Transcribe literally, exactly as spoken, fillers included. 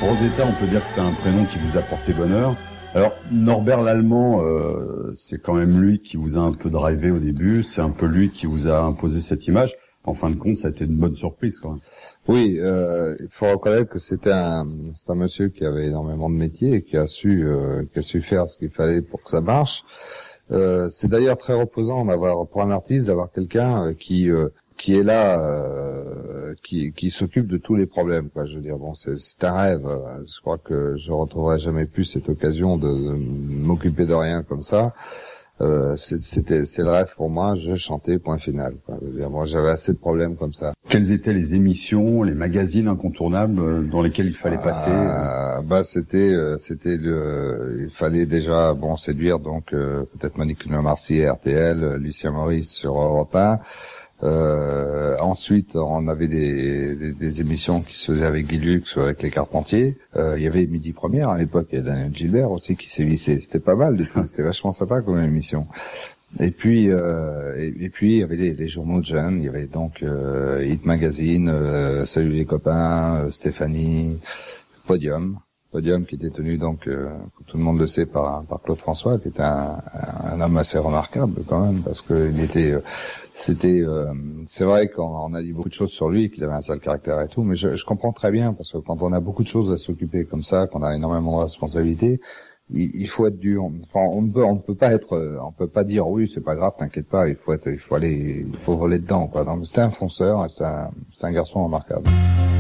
Rosetta, on peut dire que c'est un prénom qui vous a porté bonheur. Alors, Norbert Lallemand, euh, c'est quand même lui qui vous a un peu drivé au début, c'est un peu lui qui vous a imposé cette image. En fin de compte, ça a été une bonne surprise, quand même. Oui, euh, il faut reconnaître que c'était un, c'est un monsieur qui avait énormément de métier et qui a su, euh, qui a su faire ce qu'il fallait pour que ça marche. Euh, c'est d'ailleurs très reposant d'avoir, pour un artiste, d'avoir quelqu'un qui, euh, qui est là, euh, qui, qui s'occupe de tous les problèmes, quoi. Je veux dire, bon, c'est, c'est un rêve. Je crois que je retrouverai jamais plus cette occasion de, de m'occuper de rien comme ça. Euh, c'était, c'est le rêve pour moi. Je chantais, point final, quoi. Je veux dire, moi, j'avais assez de problèmes comme ça. Quelles étaient les émissions, les magazines incontournables dans lesquels il fallait passer? Ah, bah, c'était, c'était le, il fallait déjà, bon, séduire donc euh, peut-être Monique Lemarcy à R T L, Lucien Maurice sur Europe un. Euh, ensuite, on avait des, des, des émissions qui se faisaient avec Guy Lux, avec les Carpentiers. Euh, il y avait Midi Première à l'époque, il y avait Daniel Gilbert aussi qui s'est vissé. C'était pas mal du tout, c'était vachement sympa comme émission. Et puis, euh, et, et puis il y avait les, les journaux de jeunes. Il y avait donc euh, Hit Magazine, euh, Salut les copains, euh, Stéphanie, Podium. Podium qui était tenu donc, euh, comme tout le monde le sait, par, par Claude François, qui était un, un homme assez remarquable quand même, parce que il était, euh, c'était, euh, c'est vrai qu'on on a dit beaucoup de choses sur lui, qu'il avait un sale caractère et tout, mais je, je comprends très bien, parce que quand on a beaucoup de choses à s'occuper comme ça, qu'on a énormément de responsabilités, il, il faut être dur. Enfin, on ne peut, on ne peut pas être, on peut pas dire oui, c'est pas grave, t'inquiète pas, il faut être, il faut aller, il faut voler dedans, quoi. Donc c'était un fonceur, c'était un, c'était un garçon remarquable.